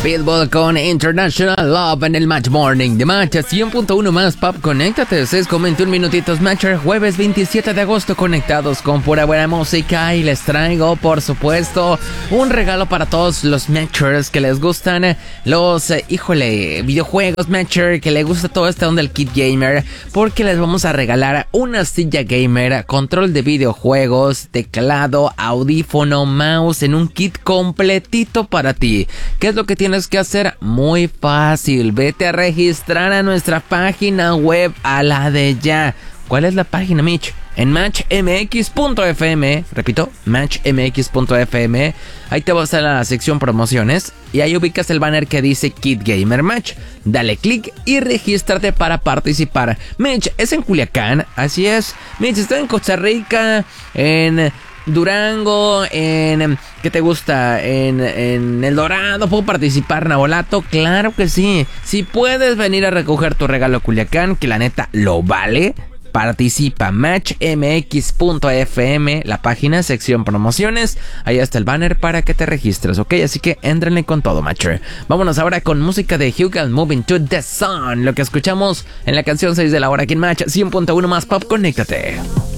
Pitbull con International Love en el Match Morning de Match 100.1 más Pop. Conéctate, 6:21 minutitos. Matcher, jueves 27 de agosto, conectados con pura buena música. Y les traigo, por supuesto, un regalo para todos los Matchers que les gustan los, videojuegos Matcher, que les gusta todo este onda del kit gamer. Porque les vamos a regalar una silla gamer, control de videojuegos, teclado, audífono, mouse en un kit completito para ti. ¿Qué es lo que tienes que hacer? Muy fácil, vete a registrar a nuestra página web a la de ya. ¿Cuál es la página, Mitch? En matchmx.fm, repito, matchmx.fm. Ahí te vas a la sección promociones y ahí ubicas el banner que dice Kit Gamer Match. Dale click y regístrate para participar. Mitch, es en Culiacán, así es. Mitch, estoy en Costa Rica, en Durango, en... ¿qué te gusta? En El Dorado. ¿Puedo participar, Nabolato? Claro que sí. Si puedes venir a recoger tu regalo a Culiacán, que la neta lo vale, participa. Matchmx.fm, la página, sección promociones. Ahí está el banner para que te registres, ¿ok? Así que éntrenle con todo, Matcher. Vámonos ahora con música de Hugo, Moving to the Sun. Lo que escuchamos en la canción 6 de la hora aquí en Match 100.1 más Pop. Conéctate.